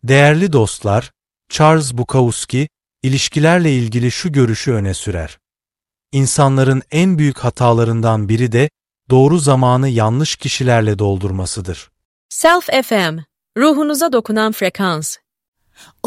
Değerli dostlar, Charles Bukowski, ilişkilerle ilgili şu görüşü öne sürer. İnsanların en büyük hatalarından biri de doğru zamanı yanlış kişilerle doldurmasıdır. Self FM, ruhunuza dokunan frekans.